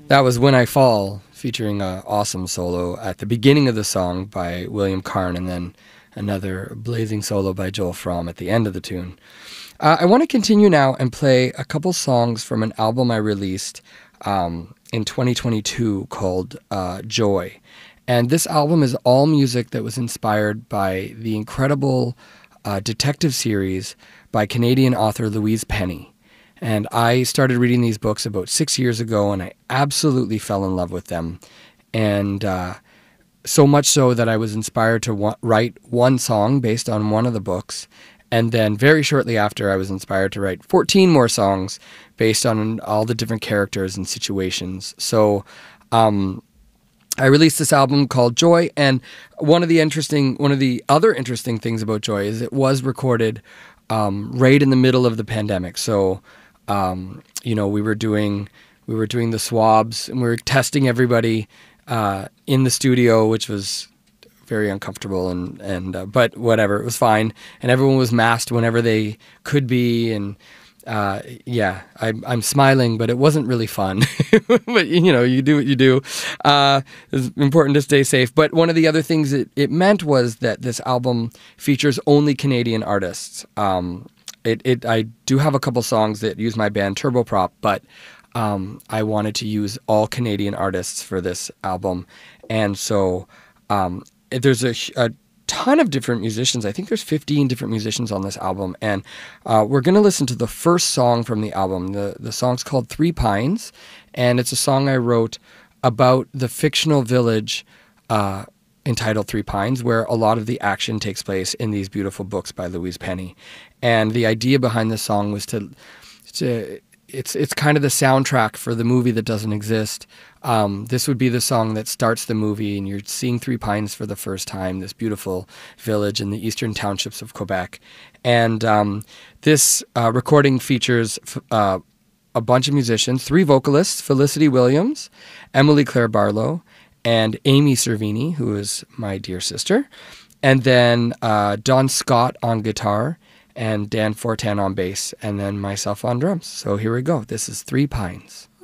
That was When I Fall, featuring an awesome solo at the beginning of the song by William Karn, and then another blazing solo by Joel Fromm at the end of the tune. I want to continue now and play a couple songs from an album I released in 2022 called Joy. And this album is all music that was inspired by the incredible detective series by Canadian author Louise Penny. And I started reading these books about 6 years ago, and I absolutely fell in love with them. And so much so that I was inspired to write one song based on one of the books. And then very shortly after, I was inspired to write 14 more songs based on all the different characters and situations. So I released this album called Joy, and one of the other interesting things about Joy is it was recorded right in the middle of the pandemic. So we were doing the swabs, and we were testing everybody in the studio, which was very uncomfortable, but whatever, it was fine, and everyone was masked whenever they could be, and I'm smiling, but it wasn't really fun. But you do what you do. It's important to stay safe. But one of the other things it meant was that this album features only Canadian artists. I do have a couple songs that use my band Turboprop, but I wanted to use all Canadian artists for this album, and so there's a ton of different musicians. I think there's 15 different musicians on this album, and we're going to listen to the first song from the album. The song's called Three Pines, and it's a song I wrote about the fictional village entitled Three Pines, where a lot of the action takes place in these beautiful books by Louise Penny. And the idea behind this song was it's kind of the soundtrack for the movie that doesn't exist. This would be the song that starts the movie, and you're seeing Three Pines for the first time, this beautiful village in the eastern townships of Quebec. And this recording features a bunch of musicians, 3 vocalists, Felicity Williams, Emily Claire Barlow, and Amy Cervini, who is my dear sister, and then Don Scott on guitar, and Dan Fortan on bass, and then myself on drums. So here we go. This is Three Pines.